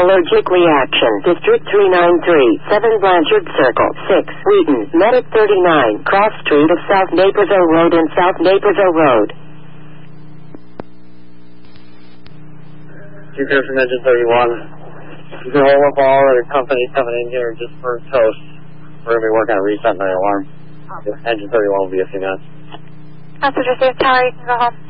allergic reaction. District 393, 7 Blanchard Circle, 6, Wheaton, Medic 39, Cross Street of South Naperville Road and South Naperville Road. You hear from Engine 31. You can hold up all other companies coming in here just for toast. We're going to be working on resetting the alarm. Engine 31 will be a few minutes. Passenger safe tower, you can go home.